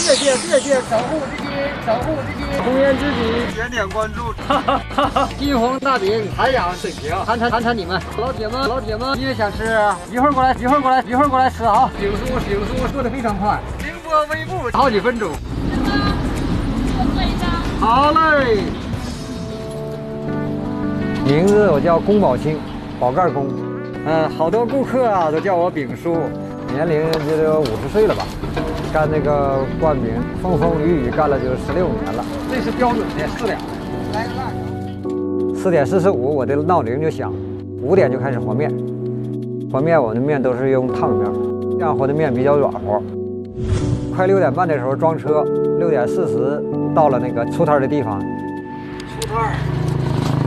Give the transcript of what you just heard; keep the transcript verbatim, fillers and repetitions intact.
谢谢谢谢，守护之金，守护之金，红颜知己， 点点关注。 金黄大饼，涵养水平，馋馋馋馋你们，老铁们老铁们，你也想吃？一会儿过来，一会儿过来，一会儿过来吃啊！醒叔醒叔做的非常快，凌波微步，好几分钟。 做一张。 好嘞。名字我叫宫保清，宝盖宫。嗯，好多顾客啊都叫我饼叔，年龄就有五十岁了吧。干那个灌饼，风风雨雨干了就十六年了。这是标准的四两，来个辣条。四点四十五，我的闹铃就响，五点就开始和面。和面我的面都是用烫面，这样和的面比较软和。快六点半的时候装车，六点四十到了那个出摊的地方。出摊